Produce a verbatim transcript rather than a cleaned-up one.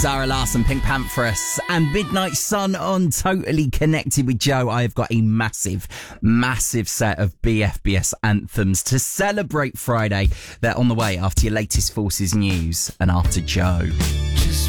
Zara Larsson, Pink Pantheress, and Midnight Sun on Totally Connected with Joe. I have got a massive, massive set of B F B S anthems to celebrate Friday. They're on the way after your latest Forces news and after Joe.